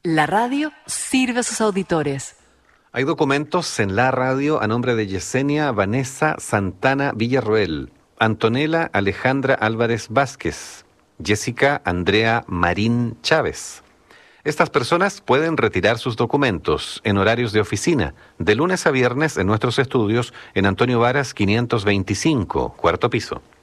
La radio sirve a sus auditores. Hay documentos en la radio a nombre de Yesenia Vanessa Santana Villarroel, Antonella Alejandra Álvarez Vázquez, Jessica Andrea Marín Chávez. Estas personas pueden retirar sus documentos en horarios de oficina, de lunes a viernes en nuestros estudios en Antonio Varas 525, cuarto piso.